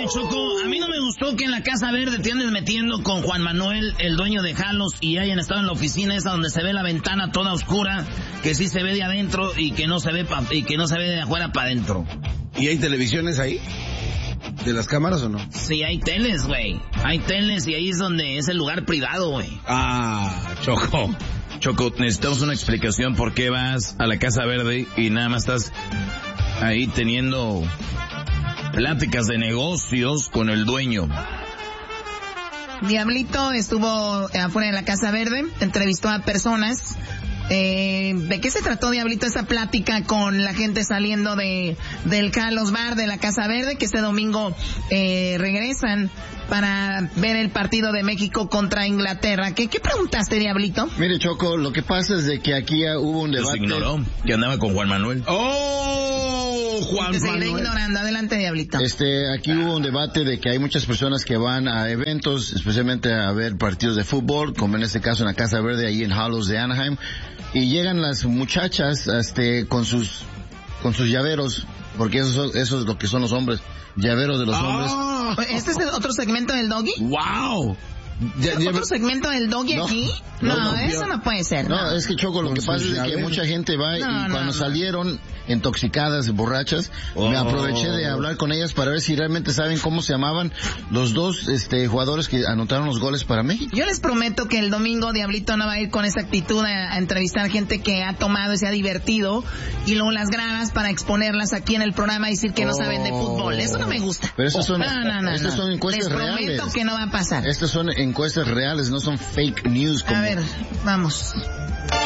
Choco, a mí no me gustó que en la Casa Verde te andes metiendo con Juan Manuel, el dueño de Jalos, y hayan estado en la oficina esa donde se ve la ventana toda oscura, que sí se ve de adentro y que no se ve de afuera para adentro. ¿Y hay televisiones ahí? ¿De las cámaras o no? Sí, hay teles, güey. Hay teles y ahí es donde es el lugar privado, güey. Choco, necesitamos una explicación por qué vas a la Casa Verde y nada más estás ahí teniendo pláticas de negocios con el dueño. Diablito estuvo afuera de la Casa Verde, entrevistó a personas. ¿De qué se trató, Diablito, esa plática con la gente saliendo del Carlos Bar de la Casa Verde, que este domingo regresan para ver el partido de México contra Inglaterra? ¿Qué preguntaste, Diablito? Mire, Choco, lo que pasa es de que aquí hubo un debate. Los ignoró, que andaba con Juan Manuel. Juan Te Manuel. seguiré ignorando. Adelante, Diablito. Aquí hubo un debate de que hay muchas personas que van a eventos, especialmente a ver partidos de fútbol, como en este caso en la Casa Verde, ahí en Hollows de Anaheim, y llegan las muchachas, con sus llaveros, porque eso es lo que son los hombres, llaveros de los hombres. ¿Este es el otro segmento del Doggy? ¡Wow! ¿Otro segmento del Doggy aquí? No, eso no puede ser. No, es que, Choco, lo que pasa es que mucha gente va y cuando salieron intoxicadas, borrachas, me aproveché de hablar con ellas para ver si realmente saben cómo se llamaban los dos jugadores que anotaron los goles para México. Yo les prometo que el domingo Diablito no va a ir con esa actitud a entrevistar gente que ha tomado y se ha divertido y luego las grabas para exponerlas aquí en el programa y decir que no saben de fútbol. Eso no me gusta. Pero estas son encuestas reales. Les prometo que no va a pasar. Estas son encuestas reales, no son fake news. A ver, vamos.